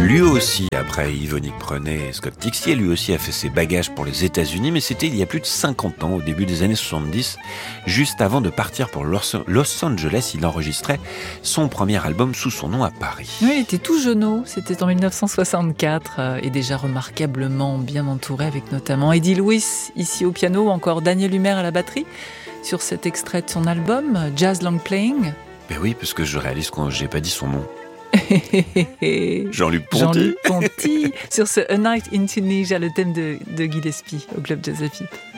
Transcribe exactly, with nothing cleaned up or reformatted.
Lui aussi, après Yvonne Prenet et Scott Tixier, lui aussi a fait ses bagages pour les États-Unis, mais c'était il y a plus de cinquante ans, au début des années soixante-dix, juste avant de partir pour Los Angeles. Il enregistrait son premier album sous son nom à Paris. Oui, il était tout jeuneau, c'était en dix-neuf cent soixante-quatre, euh, et déjà remarquablement bien entouré, avec notamment Eddie Lewis ici au piano, ou encore Daniel Humer à la batterie, sur cet extrait de son album, Jazz Long Playing. Ben oui, parce que je réalise que j'ai pas dit son nom. Jean-Luc Ponty. Jean-Luc Ponty sur ce A Night in Tunisia, le thème de, de Gillespie au Club Jazz Afite.